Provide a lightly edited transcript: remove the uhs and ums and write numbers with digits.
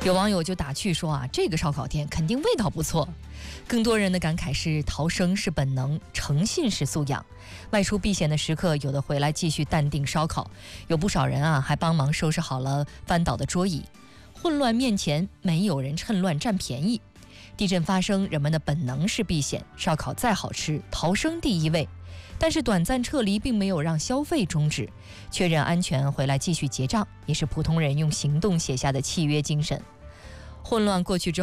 有网友就打趣说啊，这个烧烤店肯定味道不错。更多人的感慨是，逃生是本能，诚信是素养。外出避险的时刻，有的回来继续淡定烧烤，有不少人啊还帮忙收拾好了翻倒的桌椅。混乱面前，没有人趁乱占便宜。地震发生，人们的本能是避险，烧烤再好吃，逃生第一位。但是短暂撤离并没有让消费终止，确认安全回来继续结账，也是普通人用行动写下的契约精神。混乱过去之后，